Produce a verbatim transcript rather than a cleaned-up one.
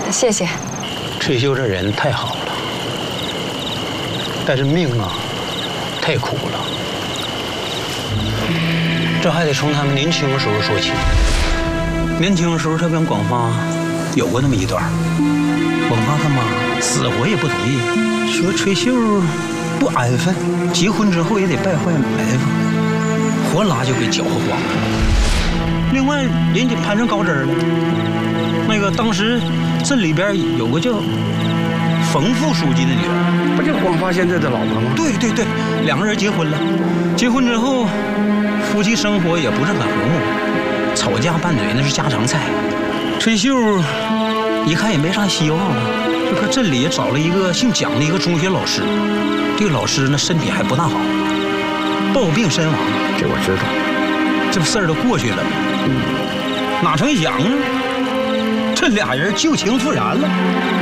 谢谢。 翠秀这人太好了，但是命啊，太苦了。这还得从他们年轻的时候说起。年轻的时候，他跟广发有过那么一段。广发他妈死活也不同意，说翠秀不安分，结婚之后也得败坏埋伏，活拉就给搅和慌了。另外，人家攀上高枝了。那个当时镇里边有个叫冯副书记的女儿， 不就广发现在的老婆吗？ 对对对，两个人结婚了。结婚之后，夫妻生活也不是很和睦，吵架拌嘴那是家常菜。翠秀一看也没啥希望了，就搁镇里也找了一个姓蒋的一个中学老师。这个老师呢身体还不大好，暴病身亡。 这我知道， 这事儿都过去了。嗯，哪成想呢？这俩人旧情复燃了。